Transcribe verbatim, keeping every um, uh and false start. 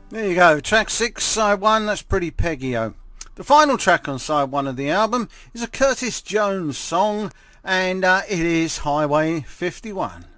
There you go, track six, side one, that's Pretty Peggy-O. The final track on side one of the album is a Curtis Jones song, and uh, it is Highway fifty-one.